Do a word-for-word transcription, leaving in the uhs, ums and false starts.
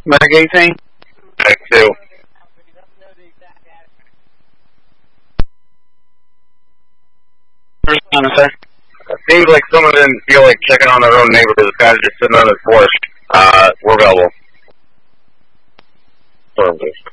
Medic eighteen? Medic two. Respond, sir. It seems like someone didn't feel like checking on their own neighbor. This guy's just sitting on his porch. Uh, we're available. Storm, please.